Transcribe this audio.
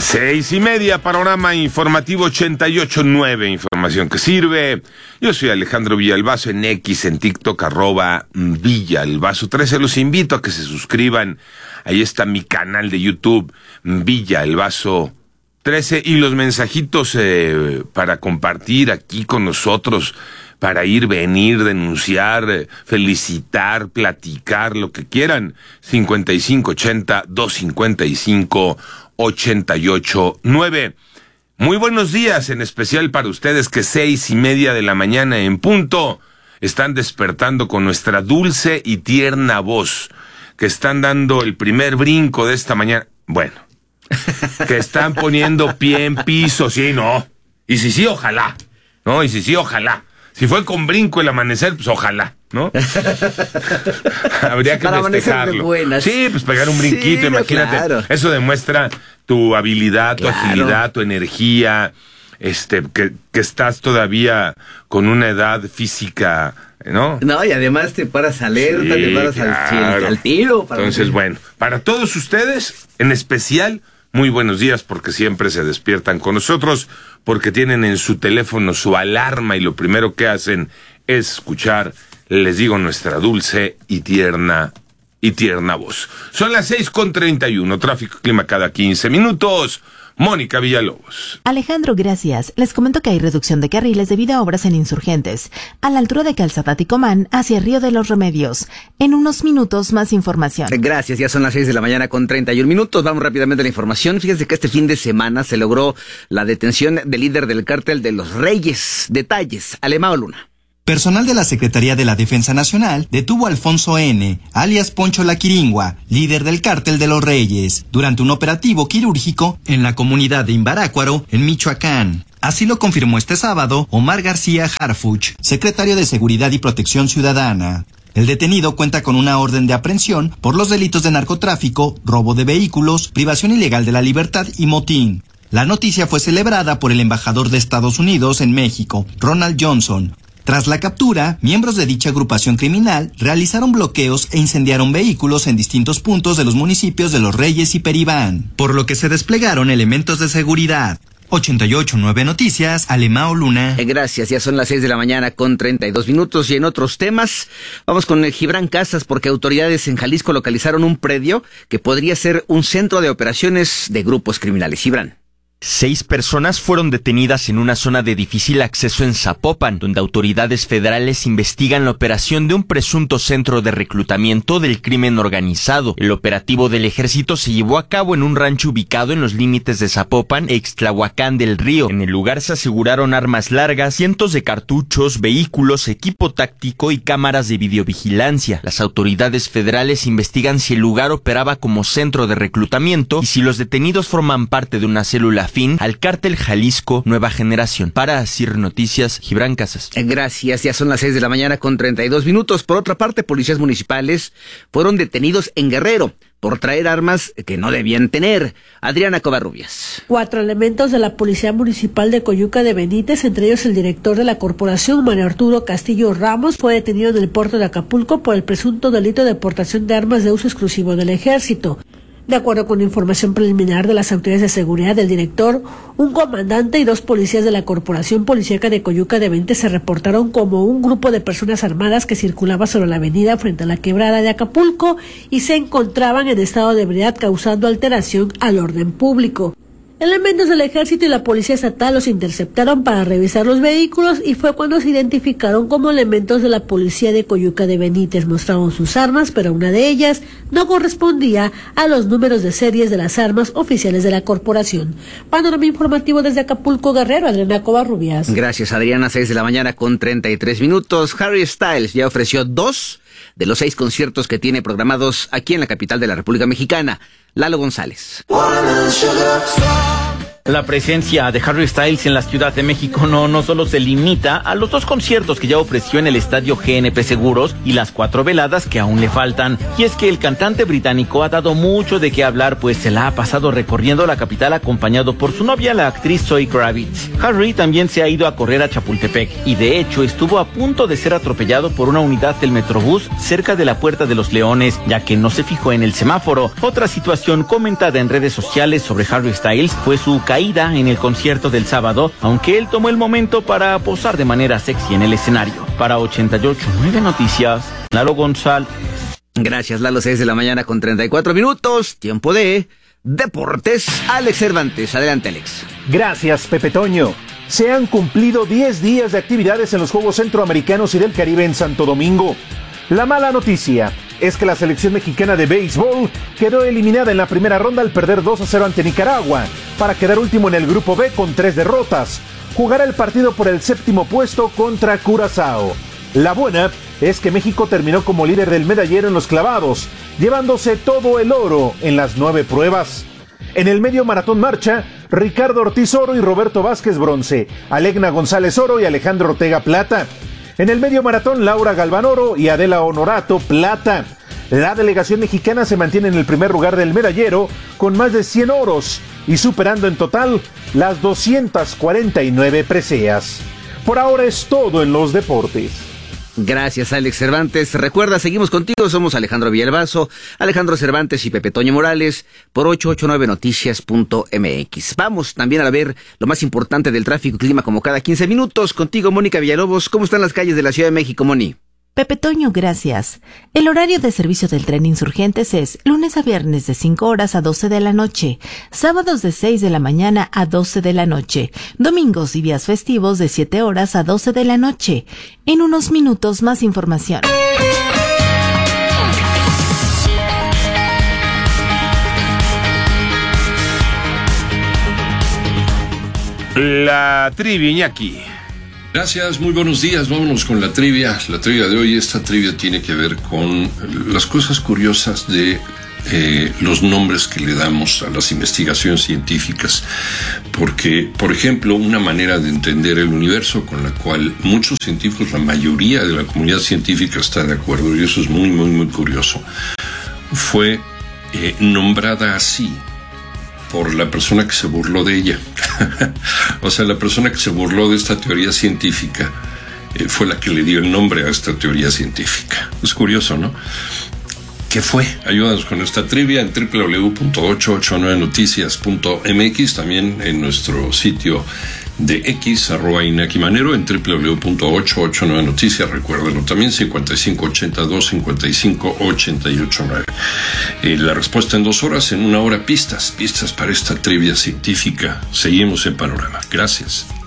6:30, panorama informativo 88.9, información que sirve. Yo soy Alejandro Villalbazo en X, en TikTok, @Villalbazo13. Los invito a que se suscriban. Ahí está mi canal de YouTube, Villalbazo13. Y los mensajitos para compartir aquí con nosotros, para ir, venir, denunciar, felicitar, platicar, lo que quieran. 5580-255-88.9. Muy buenos días, en especial para ustedes que 6:30 de la mañana en punto están despertando con nuestra dulce y tierna voz, que están dando el primer brinco de esta mañana. Bueno, que están poniendo pie en piso, sí, no. Y si sí, ojalá. No, y si sí, ojalá. Si fue con brinco el amanecer, pues ojalá, ¿no? Habría que para festejarlo. Sí, pues pegar un brinquito, sí, imagínate. No, claro. Eso demuestra tu habilidad, tu agilidad, tu energía, que estás todavía con una edad física, ¿no? No, y además te paras alerta, sí, te paras al tiro. Entonces, bueno, para todos ustedes, en especial, muy buenos días, porque siempre se despiertan con nosotros, porque tienen en su teléfono su alarma y lo primero que hacen es escuchar, les digo, nuestra dulce y tierna voz. Son las 6:31, tráfico y clima cada 15 minutos. Mónica Villalobos. Alejandro, gracias. Les comento que hay reducción de carriles debido a obras en Insurgentes, a la altura de Calzada Ticomán, hacia Río de los Remedios. En unos minutos, más información. Gracias, ya son las 6 de la mañana con 31 minutos. Vamos rápidamente a la información. Fíjense que este fin de semana se logró la detención del líder del cártel de los Reyes. Detalles, Alemao Luna. Personal de la Secretaría de la Defensa Nacional detuvo a Alfonso N., alias Poncho La Quiringua, líder del Cártel de los Reyes, durante un operativo quirúrgico en la comunidad de Imbarácuaro, en Michoacán. Así lo confirmó este sábado Omar García Harfuch, secretario de Seguridad y Protección Ciudadana. El detenido cuenta con una orden de aprehensión por los delitos de narcotráfico, robo de vehículos, privación ilegal de la libertad y motín. La noticia fue celebrada por el embajador de Estados Unidos en México, Ronald Johnson. Tras la captura, miembros de dicha agrupación criminal realizaron bloqueos e incendiaron vehículos en distintos puntos de los municipios de Los Reyes y Peribán, por lo que se desplegaron elementos de seguridad. 88.9 Noticias, Alemao Luna. Gracias, ya son las 6 de la mañana con 32 minutos y en otros temas, vamos con Gibran Casas porque autoridades en Jalisco localizaron un predio que podría ser un centro de operaciones de grupos criminales. Gibran. 6 personas fueron detenidas en una zona de difícil acceso en Zapopan, donde autoridades federales investigan la operación de un presunto centro de reclutamiento del crimen organizado. El operativo del ejército se llevó a cabo en un rancho ubicado en los límites de Zapopan e Ixtlahuacán del Río. En el lugar se aseguraron armas largas, cientos de cartuchos, vehículos, equipo táctico y cámaras de videovigilancia. Las autoridades federales investigan si el lugar operaba como centro de reclutamiento y si los detenidos forman parte de una célula fin al cártel Jalisco Nueva Generación. Para CIR Noticias, Gibran Casas. Gracias, ya son las 6 de la mañana con 32 minutos. Por otra parte, policías municipales fueron detenidos en Guerrero por traer armas que no debían tener. Adriana Covarrubias. 4 elementos de la Policía Municipal de Coyuca de Benítez, entre ellos el director de la corporación, Mario Arturo Castillo Ramos, fue detenido en el puerto de Acapulco por el presunto delito de portación de armas de uso exclusivo del ejército. De acuerdo con información preliminar de las autoridades de seguridad del director, un comandante y 2 policías de la Corporación Policíaca de Coyuca de Benítez se reportaron como un grupo de personas armadas que circulaba sobre la avenida frente a la quebrada de Acapulco y se encontraban en estado de ebriedad causando alteración al orden público. Elementos del ejército y la policía estatal los interceptaron para revisar los vehículos y fue cuando se identificaron como elementos de la policía de Coyuca de Benítez. Mostraron sus armas, pero una de ellas no correspondía a los números de series de las armas oficiales de la corporación. Panorama informativo desde Acapulco, Guerrero, Adriana Covarrubias. Gracias, Adriana, 6 de la mañana con 33 minutos. Harry Styles ya ofreció 2 de los 6 conciertos que tiene programados aquí en la capital de la República Mexicana. Lalo González. La presencia de Harry Styles en la Ciudad de México no solo se limita a los 2 conciertos que ya ofreció en el estadio GNP Seguros y las 4 veladas que aún le faltan. Y es que el cantante británico ha dado mucho de qué hablar, pues se la ha pasado recorriendo la capital acompañado por su novia, la actriz Zoe Kravitz. Harry también se ha ido a correr a Chapultepec y de hecho estuvo a punto de ser atropellado por una unidad del Metrobús cerca de la Puerta de los Leones, ya que no se fijó en el semáforo. Otra situación comentada en redes sociales sobre Harry Styles fue su caída en el concierto del sábado, aunque él tomó el momento para posar de manera sexy en el escenario. Para 88.9 Noticias, Lalo González. Gracias, Lalo. 6 de la mañana con 34 minutos. Tiempo de deportes. Alex Cervantes. Adelante, Alex. Gracias, Pepe Toño. Se han cumplido 10 días de actividades en los Juegos Centroamericanos y del Caribe en Santo Domingo. La mala noticia es que la selección mexicana de béisbol quedó eliminada en la primera ronda al perder 2-0 ante Nicaragua, para quedar último en el grupo B con 3 derrotas. Jugará el partido por el 7º puesto contra Curazao. La buena es que México terminó como líder del medallero en los clavados, llevándose todo el oro en las 9 pruebas. En el medio maratón marcha, Ricardo Ortiz oro y Roberto Vázquez bronce, Alegna González oro y Alejandro Ortega plata. En el medio maratón, Laura Galván oro y Adela Honorato plata. La delegación mexicana se mantiene en el primer lugar del medallero con más de 100 oros y superando en total las 249 preseas. Por ahora es todo en los deportes. Gracias, Alex Cervantes. Recuerda, seguimos contigo, somos Alejandro Villalbazo, Alejandro Cervantes y Pepe Toño Morales por 889noticias.mx. Vamos también a ver lo más importante del tráfico y clima como cada 15 minutos. Contigo, Mónica Villalobos. ¿Cómo están las calles de la Ciudad de México, Moni? Pepe Toño, gracias. El horario de servicio del tren Insurgentes es lunes a viernes de 5 horas a 12 de la noche, sábados de 6 de la mañana a 12 de la noche, domingos y días festivos de 7 horas a 12 de la noche. En unos minutos más información. La trivia, Iñaki. Gracias, muy buenos días. Vámonos con la trivia. La trivia de hoy, esta trivia tiene que ver con las cosas curiosas de los nombres que le damos a las investigaciones científicas. Porque, por ejemplo, una manera de entender el universo con la cual muchos científicos, la mayoría de la comunidad científica está de acuerdo, y eso es muy, muy, muy curioso, fue nombrada así por la persona que se burló de ella. O sea, la persona que se burló de esta teoría científica fue la que le dio el nombre a esta teoría científica. Es curioso, ¿no? ¿Qué fue? Ayúdanos con esta trivia en www.889noticias.mx, también en nuestro sitio de X, @Iñaki Manero, en www.889noticias, recuérdenlo también, 5582-55889. La respuesta en 2 horas, en 1 hora pistas para esta trivia científica. Seguimos en Panorama. Gracias.